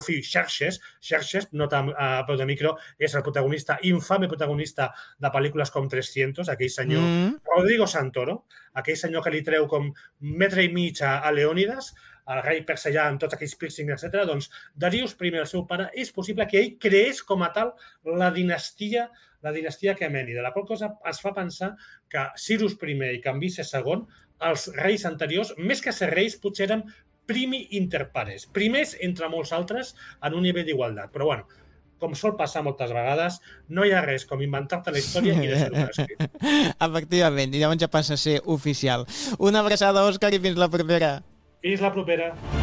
fill Xerxes, nota a peu de micro, és el protagonista, infame protagonista de pel·lícules com 300, aquell senyor Rodrigo Santoro, aquell senyor que li treu com metre i mig a Leònidas, el rei persellà amb tots aquells piercings, etc. Doncs Darius I, el seu pare, és possible que ell creés com a tal la dinastia aquemènida. La qual cosa es fa pensar que Cyrus I i Cambises II, els reis anteriors, més que ser reis, potser eren primi inter pares, primers entre molts altres en un nivell d'igualtat. Però bueno, com sol passar moltes vegades, no hi ha res com inventar-te la història i deixar-ho per escrit. Efectivament, i llavors ja passa a ser oficial. Una abraçada, Òscar, i fins la propera. Fins la propera.